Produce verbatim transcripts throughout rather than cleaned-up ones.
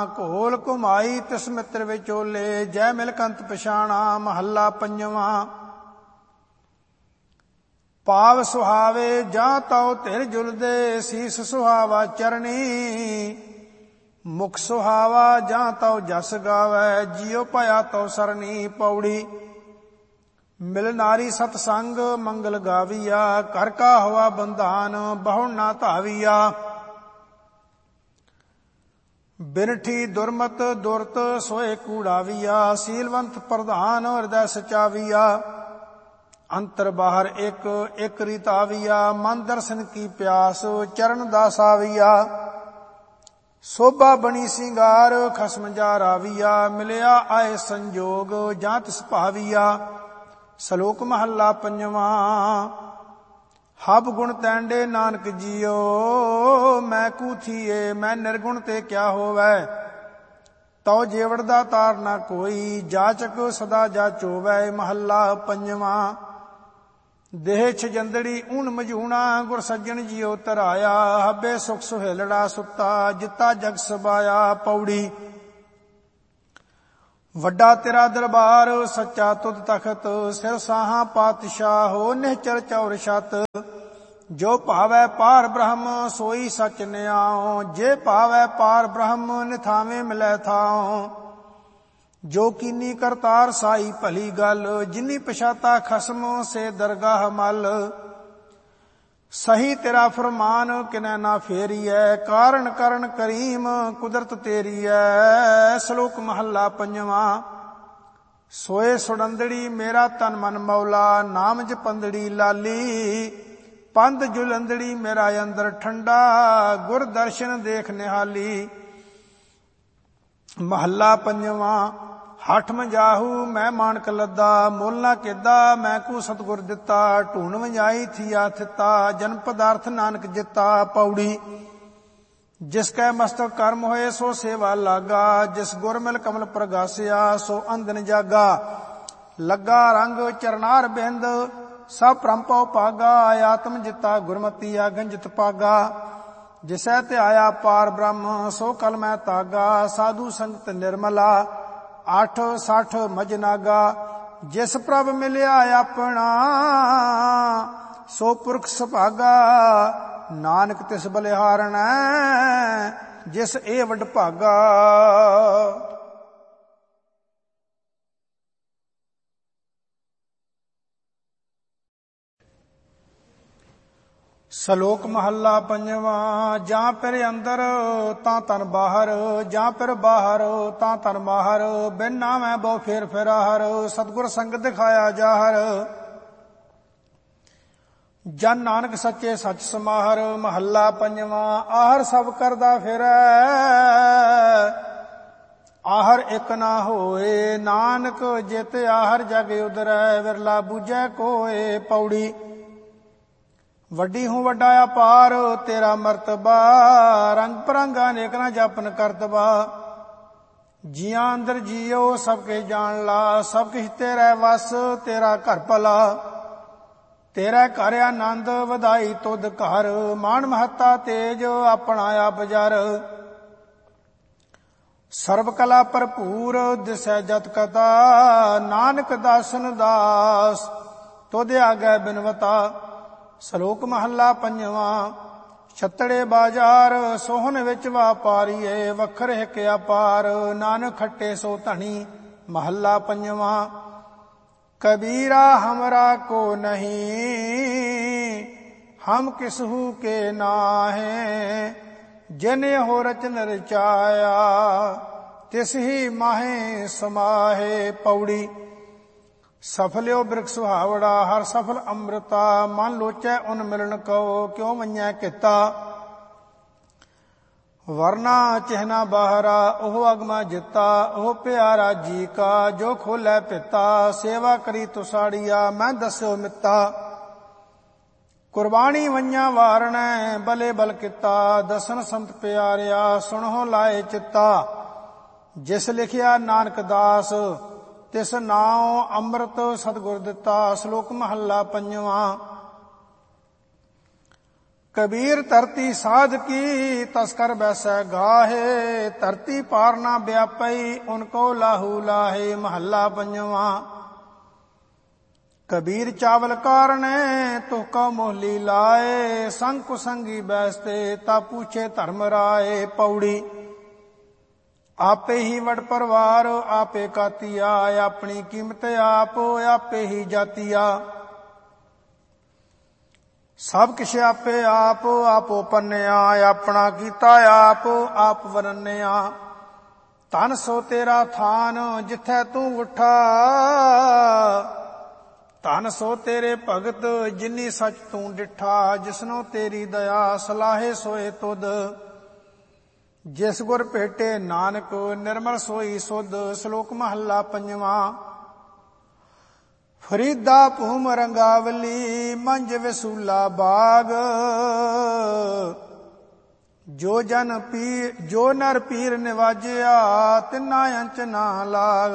ਘੋਲ ਘੁਮਾਈ ਤਿਸ ਮਿੱਤਰ ਵਿਚੋਲੇ, ਜੈ ਮਿਲ ਕੰਤ ਪਛਾਣਾ। ਮਹੱਲਾ ਪੰਜਵਾਂ। ਪਾਵ ਸੁਹਾਵੇ ਜਾਂ ਤਉ ਧਿਰ ਜੁਲਦੇ, ਸੀਸ ਸੁਹਾਵਾ ਚਰਣੀ। ਮੁਖ ਸੁਹਾਵਾ ਜਾਂ ਤਉ ਜਸ ਗਾਵੈ, ਜਿਉ ਭਇਆ ਤਉ ਸਰਣੀ। ਪੌੜੀ। ਮਿਲ ਨਾਰੀ ਸਤਸੰਗ ਮੰਗਲ ਗਾਵੀਆ, ਕਰ ਕਾ ਹੋਆ ਬੰਧਾਨ ਬਹੁ ਨਾ ਧਾਵੀਆ। ਬਿਨਠੀ ਦੁਰਮਤ ਦੁਰਤ ਸੋਏ ਕੂੜਾਵੀਆ, ਸੀਲਵੰਤ ਪ੍ਰਧਾਨ ਹਿਰਦੈ ਸਚਾਵੀਆ। ਅੰਤਰ ਬਾਹਰ ਇੱਕ ਇੱਕ ਰੀਤਾਵੀਆ, ਮਨ ਦਰਸ਼ਨ ਕੀ ਪਿਆਸ ਚਰਨ ਦਾਸ ਆਵੀਆ। ਸੋਭਾ ਬਣੀ ਸਿੰਗਾਰ ਖਸਮ ਜਾ ਰਾਵੀਆ, ਮਿਲਿਆ ਆਏ ਸੰਜੋਗ ਜਾਂ ਤਿਸ ਭਾਵੀਆ। ਸ਼ਲੋਕ ਮਹੱਲਾ ਪੰਜਵਾਂ। ਹਬ ਗੁਣ ਤੈਂਡੇ ਨਾਨਕ ਜੀਓ, ਮੈਂ ਕੂਥੀਏ ਮੈਂ ਨਿਰਗੁਣ ਤੇ ਕਿਆ ਹੋਵੈ। ਤਉ ਜੇਵੜ ਦਾ ਤਾਰ ਨਾ ਕੋਈ, ਜਾਚਕ ਸਦਾ ਜਾਚੋਵੈ। ਮਹੱਲਾ ਪੰਜਵਾਂ। ਦੇਹ ਛਜੰਦੜੀ ਊਣ ਮਝੂਣਾ, ਗੁਰ ਸੱਜਣ ਜੀਓ ਧਰਾਇਆ। ਹੱਬੇ ਸੁਖ ਸੁਹੇਲੜਾ ਸੁੱਤਾ, ਜਿੱਤਾ ਜਗ ਸਬਾਇਆ। ਪੌੜੀ। ਵੱਡਾ ਤੇਰਾ ਦਰਬਾਰ ਸੱਚਾ ਤੁਧ ਤਖਤ, ਸਿਰ ਸਾਹਾਂ ਪਾਤਸ਼ਾਹੋ ਨਿਹਚਲ ਚੌਰ ਛਤ। ਜੋ ਭਾਵੈ ਪਾਰ ਬ੍ਰਹਮ ਸੋਈ ਸਚ ਨਿਆਉ, ਜੇ ਭਾਵੈ ਪਾਰ ਬ੍ਰਹਮ ਨਿਥਾਵੇਂ ਮਿਲੈ ਥਾਉ। ਜੋ ਕੀਨੀ ਕਰਤਾਰ ਸਾਈ ਭਲੀ ਗੱਲ, ਜਿਨੀ ਪਛਾਤਾ ਖਸਮ ਸੇ ਦਰਗਾਹ ਮਲ। ਸਹੀ ਤੇਰਾ ਫਰਮਾਨ ਕਿਨੈ ਨਾ ਫੇਰੀਐ, ਕਾਰਨ ਕਰਨ ਕਰੀਮ ਕੁਦਰਤ ਤੇਰੀਐ। ਸ਼ਲੋਕ ਮਹੱਲਾ ਪੰਜਵਾਂ। ਸੋਏ ਸੁੜੰਦੜੀ ਮੇਰਾ ਤਨ ਮਨ ਮੌਲਾ, ਨਾਮ ਜਪੰਦੜੀ ਲਾਲੀ। ਪੰਧ ਜੁਲੰਦੜੀ ਮੇਰਾ ਅੰਦਰ ਠੰਡਾ, ਗੁਰ ਦਰਸ਼ਨ ਦੇਖ ਨਿਹਾਲੀ। ਮਹੱਲਾ ਪੰਜਵਾਂ। ਹਠ ਮਜਾਹੂ ਮੈਂ ਮਾਨਕ ਲੱਦਾ, ਮੁੱਲ ਨਾ ਕਿੱਦਾ ਮੈਂ ਕੂ ਸਤਿਗੁਰ ਦਿੱਤਾ। ਢੂਣ ਵੰਜਾਈ ਥੀਆ ਥਿੱਤਾ, ਜਨਮ ਪਦਾਰਥ ਨਾਨਕ ਜਿੱਤਾ। ਪੌੜੀ। ਜਿਸ ਕੈ ਮਸਤਕ ਕਰਮ ਹੋਏ ਸੋ ਸੇਵਾ ਲਾਗਾ, ਜਿਸ ਗੁਰ ਮਿਲ ਕਮਲ ਪ੍ਰਗਾਸਿਆ ਸੋ ਅੰਦਨ ਜਾਗਾ। ਲੱਗਾ ਰੰਗ ਚਰਨਾਰ ਬਿੰਦ ਸਭ ਭ੍ਰਮ ਭਉ ਭਾਗਾ, ਆਤਮ ਜਿੱਤਾ ਗੁਰਮਤੀ ਆਗਨ ਜਿਤ ਪਾਗਾ। ਜਿਸੈ ਧਿਆਇਆ ਪਾਰ ਬ੍ਰਹਮ ਸੋ ਕਲ ਮੈਂ ਤਾਗਾ, ਸਾਧੂ ਸੰਗਤ ਨਿਰਮਲਾ ਅੱਠ ਸੱਠ ਮਜਨਾਗਾ। ਜਿਸ ਪ੍ਰਭ ਮਿਲਿਆ ਆਪਣਾ ਸੋ ਪੁਰਖ ਸੁਭਾਗਾ, ਨਾਨਕ ਤਿਸ ਬਲਿਹਾਰਣੈ ਜਿਸ ਇਹ ਵੱਡ ਭਾਗਾ। ਸ਼ਲੋਕ ਮਹੱਲਾ ਪੰਜਵਾਂ। ਜਾਂ ਫਿਰ ਅੰਦਰ ਤਾਂ ਤਨ ਬਾਹਰ, ਜਾਂ ਫਿਰ ਬਾਹਰ ਤਾਂ ਤਨ ਮਾਹਰ। ਬਿਨ ਨਾਮੈ ਬਹੁ ਫੇਰ ਫਿਰਾਹਰ, ਸਤਿਗੁਰ ਸੰਗ ਦਿਖਾਇਆ ਜਾਹਰ। ਜਨ ਨਾਨਕ ਸੱਚੇ ਸੱਚ ਸਮਾਹਰ। ਮਹੱਲਾ ਪੰਜਵਾਂ। ਆਹਰ ਸਭ ਕਰਦਾ ਫਿਰੈ, ਆਹਰ ਇੱਕ ਨਾ ਹੋਏ। ਨਾਨਕ ਜਿਤ ਆਹਰ ਜਗ ਉਦਰੈ, ਵਿਰਲਾ ਬੂਝੈ ਕੋਏ। ਪੌੜੀ। ਵੱਡੀ ਹੂੰ ਵੱਡਾ ਅਪਾਰ ਤੇਰਾ ਮਰਤਬਾ, ਰੰਗ ਪਰੰਗਾ ਅਨੇਕ ਨਾ ਜਾਪਨ ਕਰਤਬਾ। ਜੀਆਂ ਅੰਦਰ ਜੀਓ ਸਭ ਕੇ ਜਾਣ ਲਾ, ਸਭ ਕਿਛ ਤੇਰੇ ਵਸ ਤੇਰਾ ਘਰ ਭਲਾ। ਤੇਰਾ ਘਰ ਆਨੰਦ ਵਧਾਈ ਤੁਧ ਘਰ, ਮਾਣ ਮਹੱਤਾ ਤੇਜ ਆਪਣਾ ਆਪ ਜਰ। ਸਰਬ ਕਲਾ ਭਰਪੂਰ ਦਿਸੈ ਜਤ ਕਤਾ, ਨਾਨਕ ਦਾਸਨ ਦਾਸ ਤੁਧ ਆਗੈ ਬਿਨਵਤਾ। ਸ਼ਲੋਕ ਮਹੱਲਾ ਪੰਜਵਾਂ। ਛੱਤੜੇ ਬਾਜ਼ਾਰ ਸੋਹਣ ਵਿੱਚ ਵਾਪਾਰੀਏ, ਵੱਖਰ ਹਿਕ ਅਪਾਰ ਨਾਨਕ ਖੱਟੇ ਸੋ ਧਣੀ। ਮਹੱਲਾ ਪੰਜਵਾਂ। ਕਬੀਰਾ ਹਮਰਾ ਕੋ ਨਹੀਂ, ਹਮ ਕਿਸਹੂ ਕੇ ਨਾਹੇ। ਜਿਨ ਹੋ ਰਚਨ ਰਚਾਇਆ, ਤਿਸ ਹੀ ਮਾਹੇ ਸਮਾਹੇ। ਪੌੜੀ। ਸਫਲਿਓ ਬਿਰਖ ਸੁਹਾਵੜਾ, ਹਰ ਸਫਲ ਅੰਮ੍ਰਿਤਾ। ਮਨ ਲੋਚੈ ਉਨ ਮਿਲਣ ਕਉ, ਕਿਉ ਮੰਨੈ ਕੀਤਾ। ਵਰਨਾ ਚਿਹਨਾ ਬਾਹਰਾ, ਉਹ ਅਗਮਾ ਜਿੱਤਾ। ਉਹ ਪਿਆਰਾ ਜੀ ਕਾ, ਜੋ ਖੋਲੈ ਪਿਤਾ। ਸੇਵਾ ਕਰੀ ਤੁਸਾੜੀਆ, ਮੈਂ ਦੱਸਿਓ ਮਿੱਤਾ। ਕੁਰਬਾਨੀ ਵੰਝਾਂ ਵਾਰਣੈ, ਬਲੇ ਬਲ ਕੀਤਾ। ਦਸਨ ਸੰਤ ਪਿਆਰਿਆ, ਸੁਣਹੁ ਲਾਏ ਚਿੱਤਾ। ਜਿਸ ਲਿਖਿਆ ਨਾਨਕ ਦਾਸ, ਤਿਸ ਨਾਉ ਅੰਮ੍ਰਿਤ ਸਤਿਗੁਰ ਦਿੱਤਾ। ਸ਼ਲੋਕ ਮਹੱਲਾ ਪੰਜਵਾਂ। कबीर धरती साध की तस्कर बैसै गाहे, धरती पार ना व्यापई उनको लाहू लाहे। महला पंजवा। कबीर चावल कारणे तुहका मोहली लाए, संग कुसंगी बैसते ता पूछे धर्म राय। पौड़ी। आपे ही वड परवार आपे कातिया, अपनी कीमत आप आपे ही जातिया। सब किश आपे आप आपो पन्निया, अपना कीता आप आप वरन्निया। धन सो तेरा थान जिथै तू उठा, धन सो तेरे भगत जिन्नी सच तू डिठा। जिसनो तेरी दया सलाहे सोए तुद, जिस गुर भेटे नानक निर्मल सोई सुध। श्लोक महला पंजवा। फरीदा भूम रंगावली मंज विसूला बाग, जो जन पीर जो नर पीर निवाजिया तिना अंच ना लाग।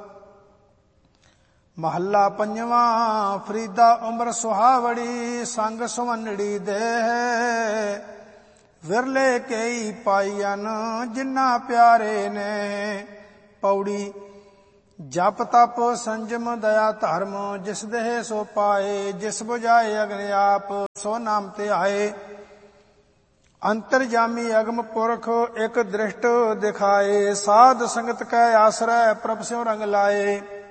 महला पंजवा। फरीदा उम्र सुहावड़ी संग सुवनड़ी देह, विरले कई पाईअन जिन्ना प्यारे ने। पौड़ी। जप तप संजम दया धर्म जिस देह सो पाए, जिस बुझाए अग्नि आप सो नाम ते आए। अंतर्जामी अगम पुरख एक दृष्ट दिखाए, साध संगत कै आश्रय प्रभ स्यों रंग लाए।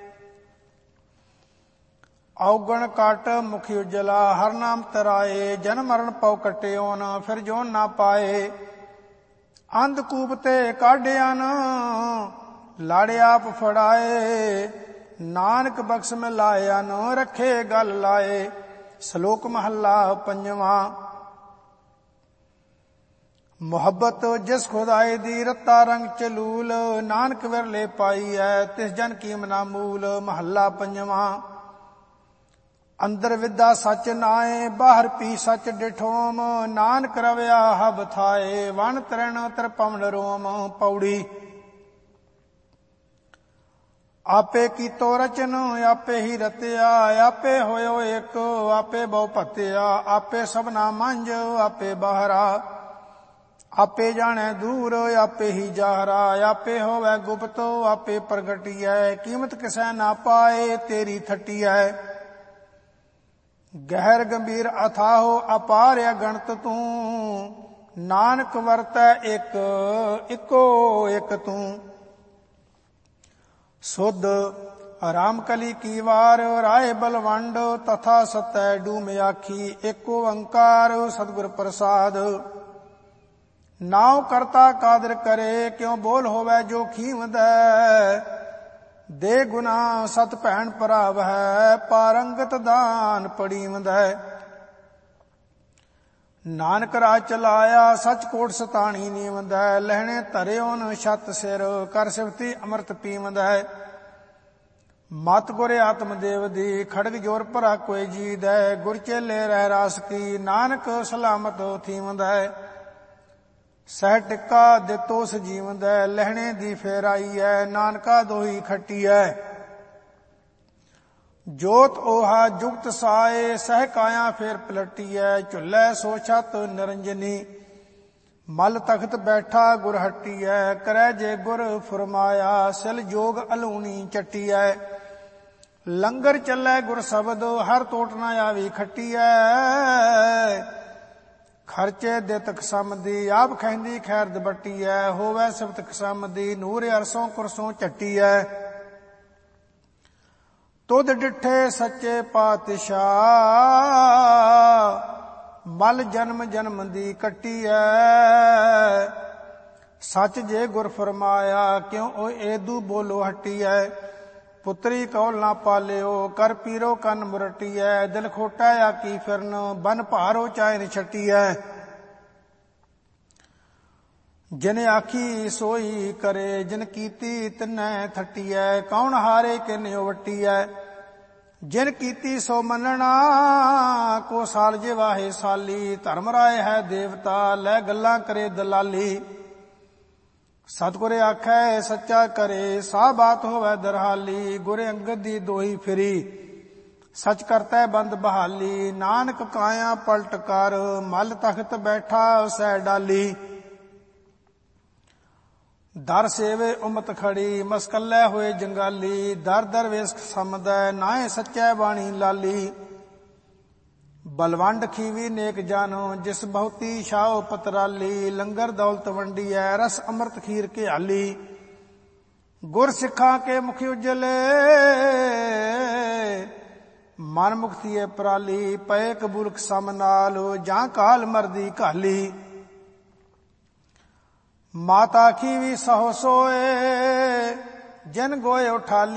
औगण काट मुखी उजला हर नाम तराए, जन्म मरण पौ कट्यो न फिर जोन ना पाए। अंधकूप ते काढ़िया न लाड़े आप फड़ाए, नानक बख्श में लाया न रखे गल लाए। श्लोक महला पंजवा। मोहब्बत जिस खुदाई दी रत्ता रंग चलूल, नानक विरले पाई है तिस जन कीमना मूल। महला पंजवा। अंदर विद्या सच नाए बाहर पी सच डिठोम, नानक रवया हब थाए वन तरण तरपवन रोम। पौड़ी। आपे कीतो रचन आपे ही रतिया, आपे होयो एक आपे बहु भतिया। आपे सबना मंझ आपे बाहरा, आपे जाने दूर आपे ही जाहरा। आपे होवे गुप्त आपे प्रगटिया, कीमत किसै ना पाए तेरी थटिया। गहर गंभीर अथाहो अपार अगणत तू, नानक वरतै एक इको एक तू। सुध राम कली की वार राय बलवंड, तथा सतै डूम आखी एको ओंकार सतगुर प्रसाद। नाव करता कादर करे क्यों बोल होवै जो खीवदै, दे गुना सत भैन भराव है पारंगत दान पड़ीवद है। नानक राज चलाया सच कोट सताणी नीवद है, लहणे धरे उन छत सिर कर सिफती अमृत पीवद है। मत गुरे आत्मदेव दी खड़ग जोर भरा कोई जीद है, गुर चेले रह रास की नानक सलामत थीवद है। सह टिक्का दितो सजीवद है, लहणे दी फेराई है नानका दोही खट्टी है। जोत ओहा जुगत साए सह काया फेर पलटी है, झुल्लै सो छत निरंजनी मल तख्त बैठा गुर हट्टी है। करे जे गुर फरमाया सिल जोग अलूनी चट्टी है, लंगर चलै गुर शब्द हर तोट ना आवी खट्टी है। खर्चे दित कसम दी आप खैंदी खैर दबट्टी है, होवै सिफत कसम दी नूर अरसों कुरसों चट्टी है। तुद डिठे सच्चे पातशाह मल जन्म जन्म दी कट्टी है। सच जे गुर फरमाया क्यों ओ एदू बोलो हट्टी है। पुत्री कौल ना पालियो कर पीरो कन मुरटी है, दिल खोटा आकी फिरन बन भारो चाहे छटी है। जिन आखी सोई करे जिन कीती तिन्ने थटी है, कौन हारे किन वटी है। जिन कीती सो मनना को साल जे वाहे साली, धर्म राय है देवता लै गल्लां करे दलाली। सतगुरे आखै सच्चा करे सा बात होवै दरहाली, गुरे अंगद दी दोही फिरी ਸਚ ਕਰਤੈ ਬੰਦ ਬਹਾਲੀ। ਨਾਨਕ ਕਾਇਆ ਪਲਟ ਕਰ, ਮਲ ਤਖਤ ਬੈਠਾ ਸਹਿ ਡਾਲੀ। ਦਰ ਸੇਵੇ ਉਮਤ ਖੜੀ, ਮਸਕੱਲੇ ਹੋਏ ਜੰਗਾਲੀ। ਦਰ ਦਰ ਵੇਸਕ ਸਮਦੈ, ਨਾਏ ਸੱਚੈ ਬਾਣੀ ਲਾਲੀ। ਬਲਵੰਡ ਖੀਵੀ ਨੇਕ ਜਾਨੋ, ਜਿਸ ਬਹੁਤੀ ਛਾਓ ਪਤਰਾਲੀ। ਲੰਗਰ ਦੌਲਤ ਵੰਡੀਐ, ਰਸ ਅੰਮ੍ਰਿਤ ਖੀਰ ਘਿਆਲੀ। ਗੁਰ ਸਿੱਖਾਂ ਕੇ ਮੁਖ ਉਜਲੇ, ਮਨ ਮੁਕਤੀਏ ਪਰਾਲੀ। ਪਏ ਕਬੂਲਕ ਸਮ ਨਾਲ, ਜਾਂ ਕਾਲ ਮਰਦੀ ਘਾਲੀ। ਮਾਤਾ ਖੀਵੀ ਸਹੁ ਸੋਏ, ਜਿਨ ਗੋਏ ਉਠਾਲੀ।